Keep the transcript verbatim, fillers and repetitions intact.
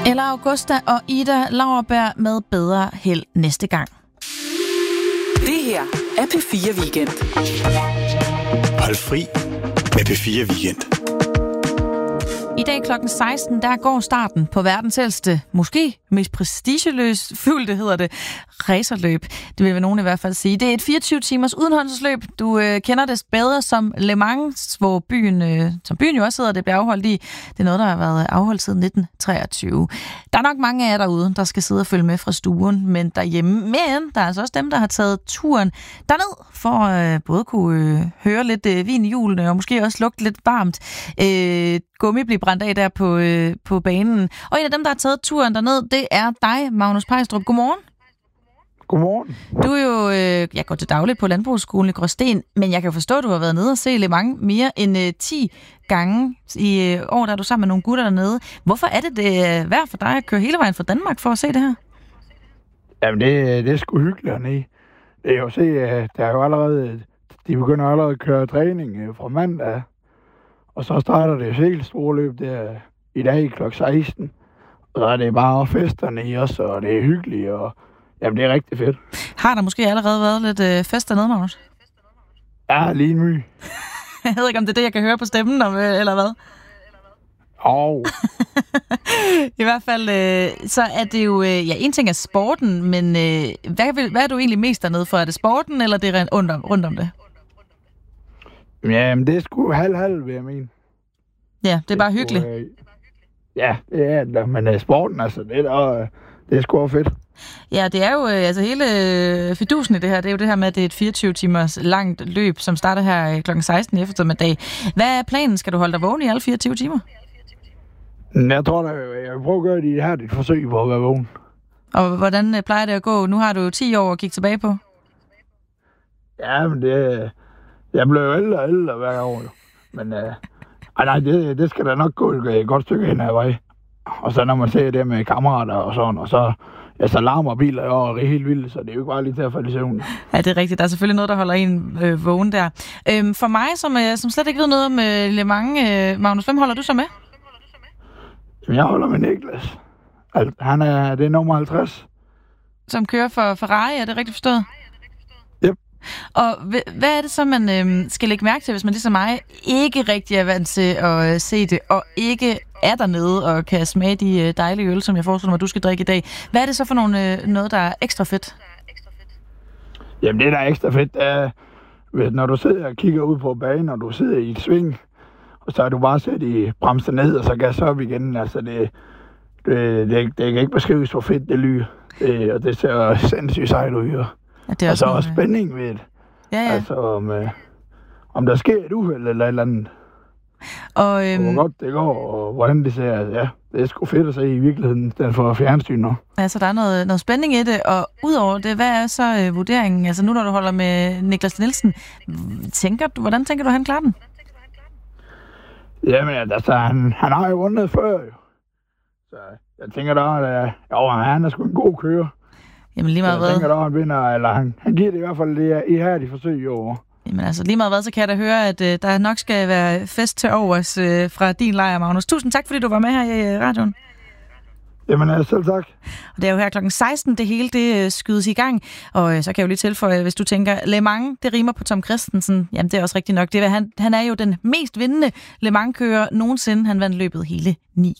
Eller Augusta og Ida Lauerberg med bedre held næste gang. Det her er P fire Weekend. Hold fri med P fire Weekend. I dag klokken seksten, der går starten på verdens ældste, måske mest prestigeløst fyldte, hedder det, racerløb. Det vil nogen i hvert fald sige. Det er et fireogtyve timers udenholdsløb. Du øh, kender det bedre som Le Mans, hvor byen, øh, som byen jo også hedder, det bliver afholdt i. Det er noget, der har været afholdt siden nitten treogtyve. Der er nok mange af jer derude, der skal sidde og følge med fra stuen, men derhjemme. Men der er altså også dem, der har taget turen derned, for at øh, både kunne øh, høre lidt øh, vin i hjulene, og måske også lugte lidt varmt øh, gummi blive brændt af der på, øh, på banen. Og en af dem, der har taget turen derned, det er dig, Magnus Pejstrup. Godmorgen. Godmorgen. Du er jo, øh, jeg går til dagligt på Landbrugsskolen i Gråsten, men jeg kan forstå, at du har været nede og se Le Mans mere end øh, ti gange i øh, år, der er du sammen med nogle gutter dernede. Hvorfor er det, det er værd for dig at køre hele vejen fra Danmark for at se det her? Jamen, det, det er sgu hyggeligt hernede. Det er jo at se, at der er jo allerede, de begynder allerede at køre træning fra mandag, og så starter det helt store løb der i dag klokken seksten. Og så er det bare festerne i os, og det er hyggeligt, og jamen, det er rigtig fedt. Har der måske allerede været lidt øh, fest dernede, Magnus? Ja, lige en my. Jeg ved ikke, om det er det, jeg kan høre på stemmen, om, øh, eller hvad? Oh. I hvert fald, øh, så er det jo, øh, ja, en ting er sporten, men øh, hvad, vil, hvad er du egentlig mest dernede for? Er det sporten, eller det er rundt om, rundt om det? Jamen, det er sgu halv-halv, vil jeg mene. Ja, det er bare hyggeligt. Øh, ja, det er det, men uh, sporten, altså, det er, der, uh, det er sgu fedt. Ja, det er jo, øh, altså hele øh, fidusen i det her, det er jo det her med, at det er et fireogtyve timers langt løb, som starter her øh, klokken seksten i eftermiddag. Hvad er planen? Skal du holde dig vågen i alle fireogtyve timer? Jeg tror da, jeg vil prøve at gøre det her, dit forsøg på at være vågen. Og hvordan øh, plejer det at gå? Nu har du ti år at kigge tilbage på. Ja, men det... Jeg blev jo ældre og ældre hver år, jo. Men øh, ej, nej, det, det skal da nok gå et godt stykke hen ad vej. Og så når man ser det med kammerater og sådan, og så, ja, så larmer biler jo og er helt vildt, så det er jo ikke bare lige til at falde i søvn. Ja, det er rigtigt. Der er selvfølgelig noget, der holder en øh, vågen der. Øhm, for mig, som, øh, som slet ikke ved noget om øh, Le Mans, øh, Magnus, hvem holder du så med? Jamen, jeg holder med Niklas. Han er, det er nummer halvtreds. Som kører for Ferrari, er det rigtigt forstået? Yep. Og hvad er det så, man øh, skal lægge mærke til, hvis man ligesom mig ikke rigtig er vant til at øh, se det, og ikke er dernede og kan smage de øh, dejlige øl, som jeg forestiller mig, du skal drikke i dag? Hvad er det så for nogle, øh, noget, der er ekstra fedt? Jamen, det der er ekstra fedt, er, når du sidder og kigger ud på banen, og du sidder i et sving, og så er du bare sæt i bremsen ned, og så gas op igen. Altså, det, det, det, det kan ikke beskrives, hvor fedt det lyder. Det, og det ser sindssygt sejt ud, jo. Ja, det er også altså, nogle... også spænding ved det. Ja, ja. Altså, om, øh, om der sker et uheld eller et eller andet. Og, øhm... og hvor godt det går, og hvordan det ser. Ja, det er sgu fedt at se i virkeligheden, den for fjernsyn nu. Altså, der er noget, noget spænding i det, og udover det, hvad er så øh, vurderingen? Altså, nu når du holder med Niklas Nielsen, tænker du, hvordan tænker du, han klarer den? Jamen, altså, han, han har jo vundet før, jo. Så jeg tænker da, at jo, han er sgu en god kører. Jamen lige meget hvad. Jeg tænker da, han vinder, eller han, han giver det i hvert fald det ihærdige forsøg i år. Jamen altså lige meget hvad, så kan jeg da høre, at øh, der nok skal være fest til overs øh, fra din lejr, Magnus. Tusind tak, fordi du var med her i øh, radioen. Jamen altså, selv tak. Og det er jo her klokken seksten, det hele det øh, skydes i gang. Og øh, så kan jeg jo lige tilføje, hvis du tænker, Le Mans, det rimer på Tom Kristensen. Jamen det er også rigtigt nok. Det er, han, han er jo den mest vindende Le Mans-kører nogensinde. Han vandt løbet hele ni